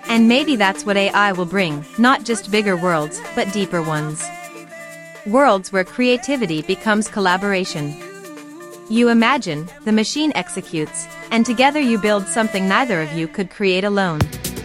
And maybe that's what AI will bring, not just bigger worlds, but deeper ones. Worlds where creativity becomes collaboration. You imagine, the machine executes, and together you build something neither of you could create alone.